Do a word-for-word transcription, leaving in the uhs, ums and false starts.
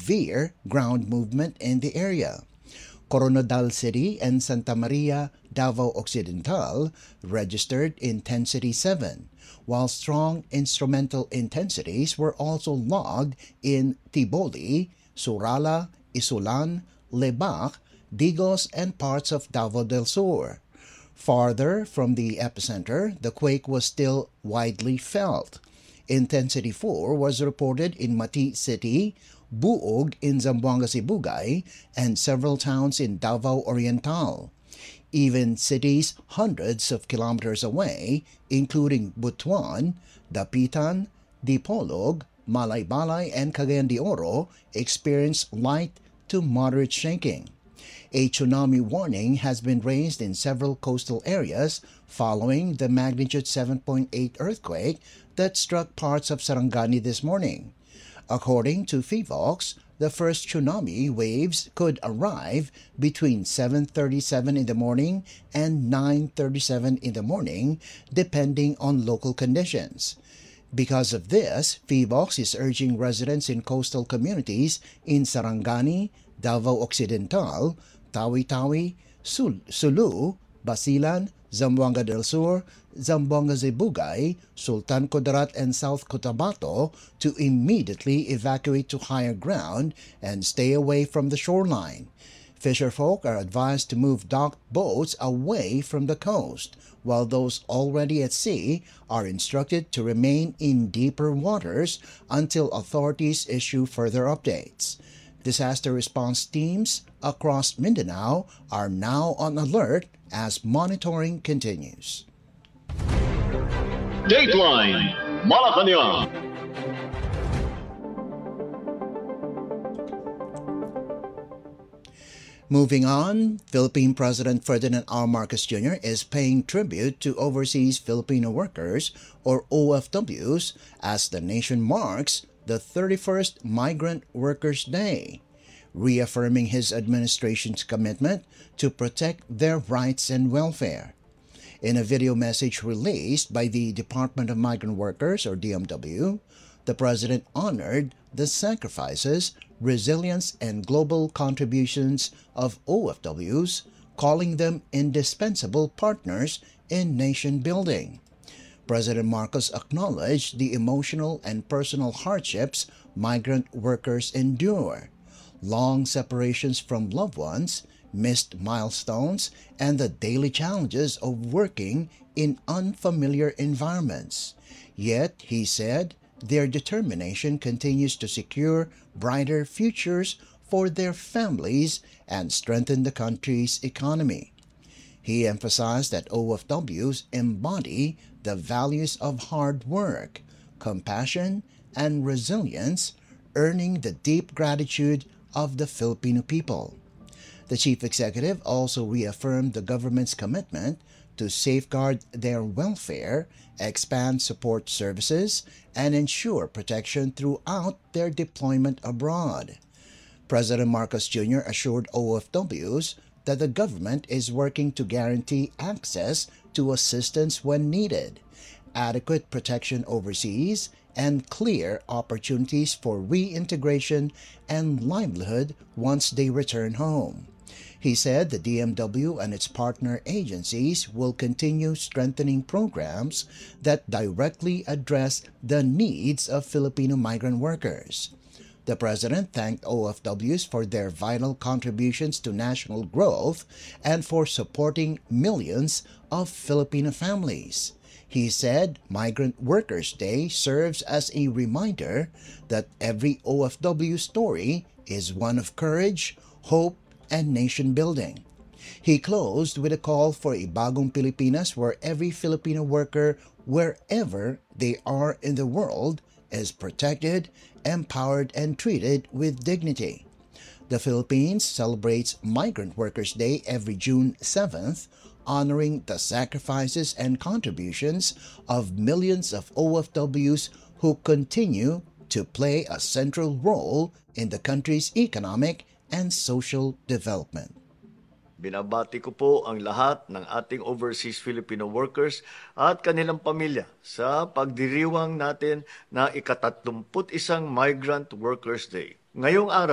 severe ground movement in the area. Coronadal City and Santa Maria, Davao Occidental registered intensity seven, while strong instrumental intensities were also logged in Tiboli, Surala, Isulan, Lebac, Digos, and parts of Davao del Sur. Farther from the epicenter, the quake was still widely felt. Intensity four was reported in Mati City, Buog in Zamboanga Sibugay, and several towns in Davao Oriental. Even cities hundreds of kilometers away, including Butuan, Dapitan, Dipolog, Malaybalay, and Cagayan de Oro, experienced light to moderate shaking. A tsunami warning has been raised in several coastal areas following the magnitude seven point eight earthquake that struck parts of Sarangani this morning. According to FIVOX, the first tsunami waves could arrive between seven thirty-seven in the morning and nine thirty-seven in the morning, depending on local conditions. Because of this, FIVOX is urging residents in coastal communities in Sarangani, Davao Occidental, Tawi-Tawi, Sul- Sulu, Basilan, Zamboanga del Sur, Zamboanga Sibugay, Sultan Kudarat, and South Cotabato to immediately evacuate to higher ground and stay away from the shoreline. Fisherfolk are advised to move docked boats away from the coast, while those already at sea are instructed to remain in deeper waters until authorities issue further updates. Disaster response teams across Mindanao are now on alert as monitoring continues. Dateline Malacanang. Moving on, Philippine President Ferdinand R. Marcos Junior is paying tribute to overseas Filipino workers, or O F Ws, as the nation marks the thirty-first Migrant Workers' Day, reaffirming his administration's commitment to protect their rights and welfare. In a video message released by the Department of Migrant Workers, or D M W, the President honored the sacrifices, resilience, and global contributions of O F Ws, calling them indispensable partners in nation building. President Marcos acknowledged the emotional and personal hardships migrant workers endure, long separations from loved ones, missed milestones, and the daily challenges of working in unfamiliar environments. Yet, he said, their determination continues to secure brighter futures for their families and strengthen the country's economy. He emphasized that O F Ws embody the values of hard work, compassion, and resilience, earning the deep gratitude of the Filipino people. The chief executive also reaffirmed the government's commitment to safeguard their welfare, expand support services, and ensure protection throughout their deployment abroad. President Marcos Junior assured O F Ws that the government is working to guarantee access to assistance when needed, adequate protection overseas, and clear opportunities for reintegration and livelihood once they return home. He said the D M W and its partner agencies will continue strengthening programs that directly address the needs of Filipino migrant workers. The President thanked O F Ws for their vital contributions to national growth and for supporting millions of Filipino families. He said Migrant Workers' Day serves as a reminder that every O F W story is one of courage, hope, and nation building. He closed with a call for a bagong Pilipinas where every Filipino worker, wherever they are in the world, is protected, empowered, and treated with dignity. The Philippines celebrates Migrant Workers' Day every June seventh, honoring the sacrifices and contributions of millions of O F Ws who continue to play a central role in the country's economic and social development. Binabati ko po ang lahat ng ating overseas Filipino workers at kanilang pamilya sa pagdiriwang natin na ikatatlumput isang Migrant Workers' Day. Ngayong araw,